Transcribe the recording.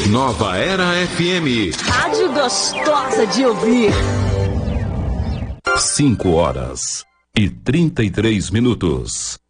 Nova Era FM. Rádio gostosa de ouvir. 5 horas e 33 minutos.